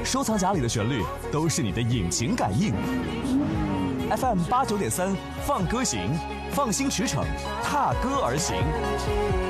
收藏夹里的旋律都是你的引擎感应。FM 89.3，放歌行，放心驰骋，踏歌而行。